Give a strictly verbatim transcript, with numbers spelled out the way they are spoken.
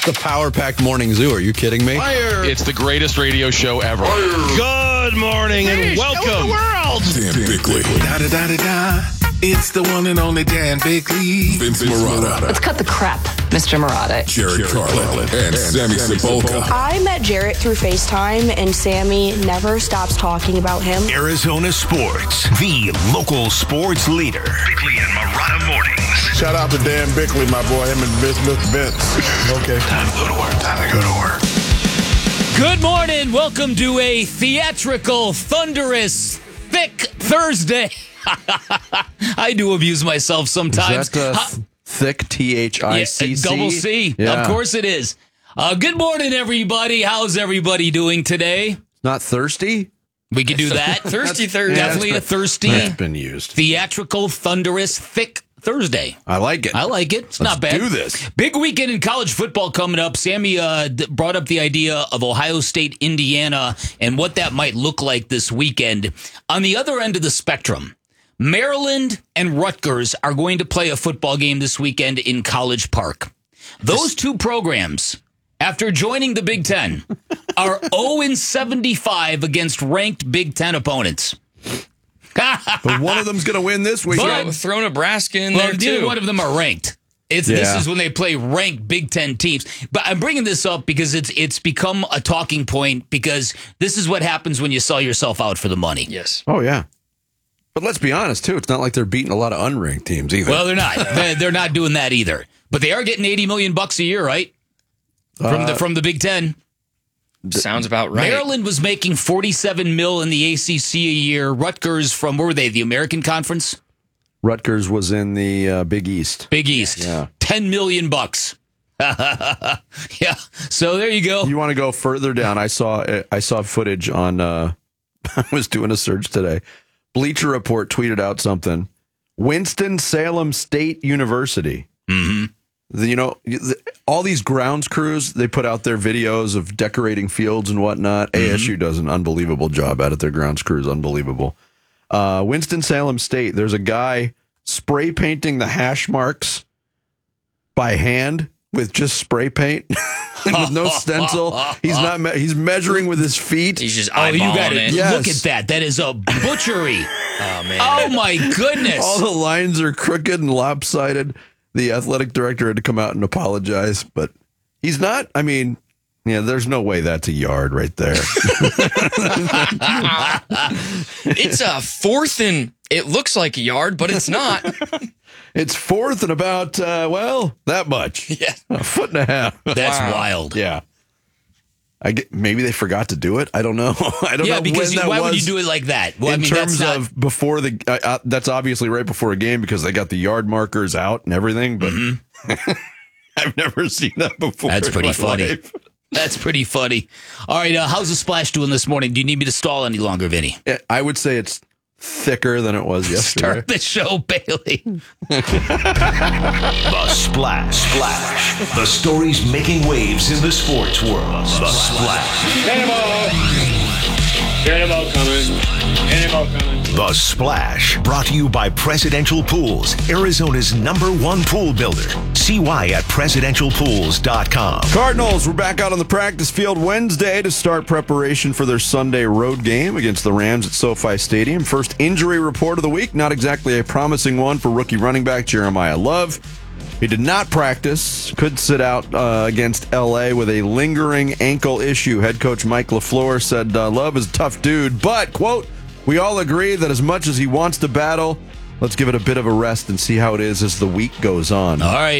the power-packed morning zoo. Are you kidding me? Fire. It's the greatest radio show ever. Good morning and Hey, welcome. show the world. Dan Bickley. Da da da da da. It's the one and only Dan Bickley. Vince Marotta. Let's cut the crap, Mister Marotta. Jared Carlin. And, and Sammy Sepulka. I met Jarrett through FaceTime, and Sammy never stops talking about him. Arizona Sports, the local sports leader. Bickley and Marotta Mornings. Shout out to Dan Bickley, my boy, him and Mister Vince. Okay. Time to go to work. Time to go to work. Good morning. Welcome to a theatrical, thunderous, thick Thursday. I do abuse myself sometimes. Is that uh, th- thick, T H I C C? Yeah, double C. Yeah. Of course it is. Uh, good morning, everybody. How's everybody doing today? Not thirsty? We could do that. Thirsty Thursday. Definitely a thirsty, That's been used. theatrical, thunderous, thick Thursday. I like it. I like it. It's Let's not bad. do this. Big weekend in college football coming up. Sammy uh, d- brought up the idea of Ohio State, Indiana, and what that might look like this weekend. On the other end of the spectrum, Maryland and Rutgers are going to play a football game this weekend in College Park. Those two programs, after joining the Big Ten, are oh and seventy-five against ranked Big Ten opponents. But one of them's going to win this week. But- Throw Nebraska in Well, there, neither too. one of them are ranked. It's This Yeah. is when they play ranked Big Ten teams. But I'm bringing this up because it's it's become a talking point because this is what happens when you sell yourself out for the money. Yes. Oh, yeah. But let's be honest, too. It's not like they're beating a lot of unranked teams either. Well, they're not. They- They're not doing that either. But they are getting eighty million bucks a year, right? From the from the Big Ten. Sounds about right. Maryland was making forty-seven mil in the A C C a year. Rutgers from, where were they? The American Conference? Rutgers was in the uh, Big East. Big East. Yeah. ten million bucks. Yeah. So there you go. You want to go further down? I saw I saw footage on. Uh, I was doing a search today. Bleacher Report tweeted out something. Winston-Salem State University. Mm-hmm. The, you know, the, all these grounds crews, they put out their videos of decorating fields and whatnot. Mm-hmm. A S U does an unbelievable job at it. Their grounds crews, unbelievable. Uh, Winston-Salem State, there's a guy spray painting the hash marks by hand with just spray paint with no stencil. He's not. Me- he's measuring with his feet. He's just Oh, you eyeballing got to it. Yes. look at that. That is a butchery. Oh, man. Oh, my goodness. All the lines are crooked and lopsided. The athletic director had to come out and apologize, but he's not. I mean, yeah, there's no way that's a yard right there. It's a fourth and it looks like a yard, but it's not. It's fourth and about, uh, well, that much. Yeah. A foot and a half. That's Wow. wild. Yeah. I get, maybe they forgot to do it. I don't know. I don't Yeah, know because when you, that why was. would you do it like that? Well, in I mean, terms that's not, of before the, uh, uh, that's obviously right before a game because they got the yard markers out and everything. But I've never seen that before. That's in pretty my funny. life. That's pretty funny. All right, uh, how's the splash doing this morning? Do you need me to stall any longer, Vinny? Yeah, I would say it's thicker than it was yesterday. Start the show, Bailey. The Splash. Splash. The stories making waves in the sports world. The Splash. Cannonball! Cannonball coming. Cannonball coming. The Splash. Brought to you by Presidential Pools, Arizona's number one pool builder. See why at presidential pools dot com. Cardinals were back out on the practice field Wednesday to start preparation for their Sunday road game against the Rams at SoFi Stadium. First injury report of the week, not exactly a promising one for rookie running back Jeremiah Love. He did not practice, could sit out uh, against L A with a lingering ankle issue. Head coach Mike LaFleur said uh, Love is a tough dude, but, quote, we all agree that as much as he wants to battle, let's give it a bit of a rest and see how it is as the week goes on. All right.